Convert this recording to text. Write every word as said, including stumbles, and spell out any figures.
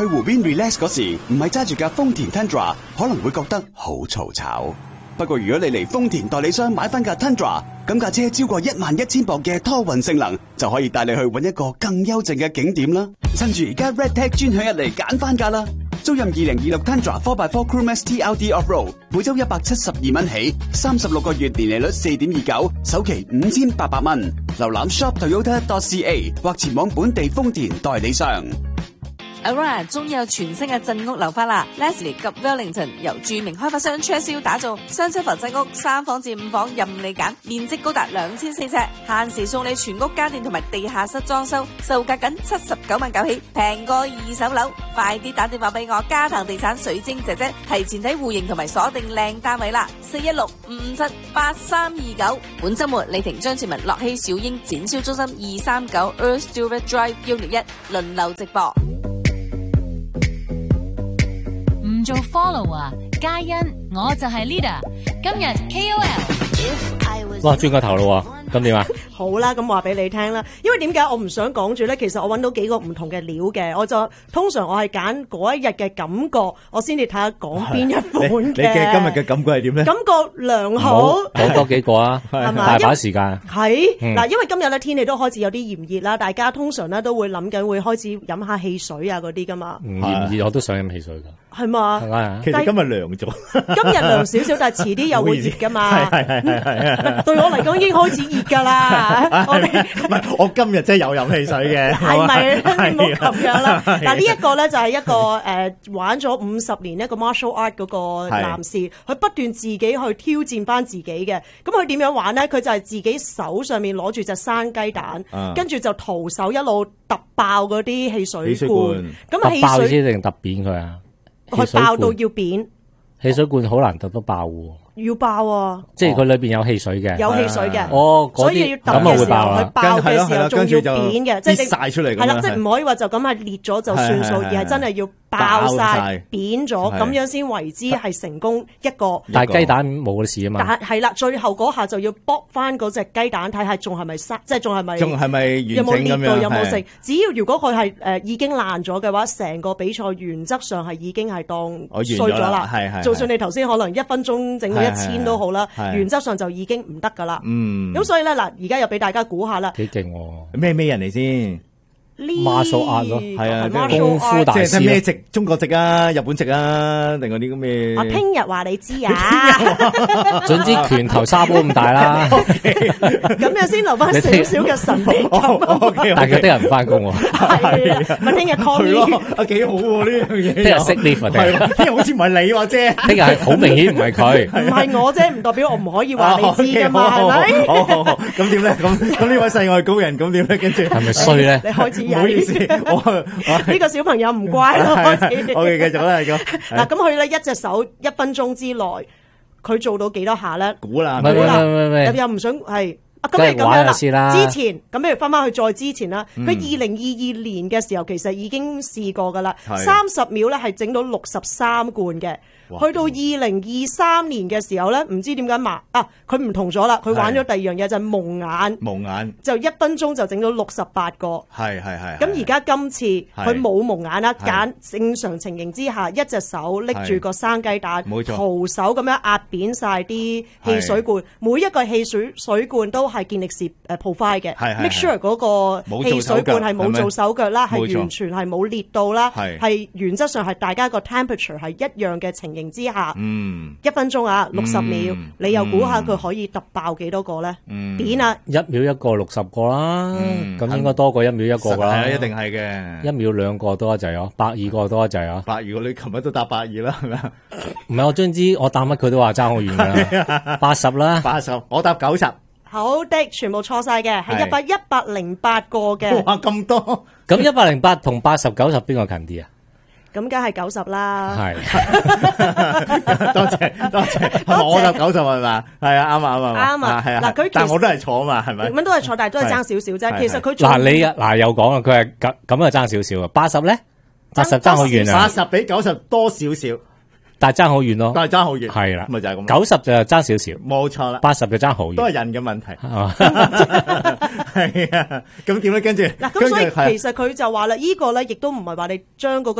去湖邊 relax 嗰時，唔係揸住架豐田 Tundra， 可能會覺得好嘈吵。不過如果你嚟豐田代理商買翻架 Tundra， 咁架車超過一萬一千磅嘅拖運性能，就可以帶你去搵一個更幽靜嘅景點啦。趁住而家 Redtech 專享日嚟揀翻架啦！租任二零二六 Tundra 四 by 四 Crewmax T L D Off-Road， 每周一百七十二蚊起，三十六個月年利率四點二九，首期五千八百蚊。瀏覽 shop toyota dot c a 或前往本地豐田代理商。 Aurora 終於有全新嘅鎮屋樓花啦 ！Leslie 及 Wellington 由著名開發商 Churchill 打造雙七房鎮屋，三房至五房任你揀，面積高達兩千四尺，限時送你全屋家電同埋地下室裝修，售價僅七十九萬九起，平過二手樓。快啲打電話俾我嘉騰地產水晶姐姐，提前睇戶型同埋鎖定靚單位啦！四一六五五七八三二九。本週末李婷張志文樂熙小英展銷中心二三九 Earth Stewart Drive Unit 一輪流直播。 唔做 follow 啊，嘉欣，我就係 leader。今日 K O L， 哇，轉個頭咯喎，咁點啊？ 好啦，咁話俾你聽啦。因為點解我唔想講住咧？其實我揾到幾個唔同嘅料嘅，我就通常我係揀嗰一日嘅感覺，我先至睇下講邊一款嘅。 你嘅今日嘅感覺係點咧？ 感覺良好。 講多幾個啊，係咪？大把時間。 係嗱，因為今日咧天氣都開始有啲炎熱啦，大家通常咧都會諗緊會開始飲下汽水啊嗰啲噶嘛。 唔炎熱我都想飲汽水㗎。 係嘛？ 其實今日涼咗， 今日涼少少，但係遲啲又會熱噶嘛。 係係係係。 對我嚟講已經開始熱㗎啦。 我哋唔係，我今日真係有飲汽水嘅。 係咪？你唔好咁樣啦。嗱，呢一個咧就係一個誒玩咗五十年一個 martial art 嗰個男士，佢不斷自己去挑戰翻自己嘅。咁佢點樣玩咧？佢就係自己手上面攞住隻生雞蛋，跟住就徒手一路揼爆嗰啲汽水罐。咁汽水爆先定揼扁佢啊？ 佢爆到要扁， 汽水罐好難揼得爆喎。 要爆啊！ 即係佢裏邊有汽水嘅， 有汽水嘅。 哦， 所以要揼嘅時候，佢爆嘅時候仲要扁嘅，即係晒出嚟。 係啦，即係唔可以話就咁係裂咗就算數，而係真係要爆晒、扁咗，咁樣先為之係成功一個。 但係雞蛋冇事啊嘛。 但係係啦，最後嗰下就要剝翻嗰隻雞蛋，睇下仲係咪生，即係仲係咪仲係咪有冇裂到，有冇食？只要如果佢係誒已經爛咗嘅話，成個比賽原則上係已經係當衰咗啦。係係，就算你頭先可能一分鐘整到一千都好啦。原則上就已經唔得噶啦，嗯，咁所以咧嗱，而家又俾大家估下啦， 幾勁喎， 咩咩人嚟先？ 馬術壓咯， 係啊， 功夫大師， 即係咩籍？中國籍啊，日本籍啊，定嗰啲咁嘅？ 我聽日話你知啊， 總之拳頭沙煲咁大啦， 咁樣先留翻少少嘅神秘感。 但係佢聽日唔翻工喎， 係咪聽日 call me？ 啊，幾好喎呢樣嘢， 聽日識呢份， 係聽日好似唔係你話啫， 聽日係好明顯唔係佢， 唔係我啫，唔代表我唔可以話你知噶嘛，係咪？ 好好好，咁點咧？咁咁呢位世外高人咁點咧？跟住係咪衰咧？ 你開始。 唔好意思，我呢個小朋友唔乖咯。 我哋繼續啦，咁嗱，咁佢咧一隻手一分鐘之內，佢做到幾多下咧？ 估啦， 估啦， 又又唔想係啊，咁你咁樣啦。之前咁，不如翻翻去再之前啦。佢二零二二年嘅時候，其實已經試過噶啦，三十秒咧係整到六十三罐嘅。去到二零二三年嘅時候咧，唔知點解麻啊，佢唔同咗啦，佢玩咗第二樣嘢就係蒙眼， 蒙眼就一分鐘就整到六十八個， 係係係。 咁而家今次佢冇蒙眼啦，揀正常情形之下，一隻手拎住個生雞蛋，徒手咁樣壓扁晒啲汽水罐，每一個汽水水罐都係健力士誒 provide 嘅，make sure 嗰個汽水罐係冇做手腳啦，係完全係冇裂到啦，係原則上係大家個 temperature 係一樣嘅情形之下，嗯，一分鐘啊，六十秒，你又估下佢可以揼爆幾多個咧？扁啊！ 一秒一個六十個啦，咁應該多過一秒一個噶啦， 一定係嘅。 一秒兩個多一滯哦，百二個多一滯啊！ 百二個你琴日都答百二啦，係咪啊？ 唔係我總之我答乜佢都話爭好遠噶，八十啦， 八十，我答九十。 好的，全部錯晒嘅，係一百一百零八個嘅。 哇，咁多！ 咁一百零八同八十九十邊個近啲啊？ 咁梗係九十啦， 係多謝多謝，我就九十係嘛，係啊啱啊啱啊啱啊， 係啊， 嗱佢但我都係坐啊嘛，係咪？ 咁都係坐，但係都係爭少少啫。其實佢嗱你啊嗱有講啊，佢係咁咁啊爭少少啊，八十咧，八十爭好遠啊， 八十比九十多少少。 但係爭好遠咯， 但係爭好遠， 係啦， 咪就係咁。 九十就爭少少， 冇錯啦。 八十就爭好遠， 都係人嘅問題。係啊，咁點咧？跟住嗱，咁所以其實佢就話啦，呢個咧亦都唔係話你將嗰個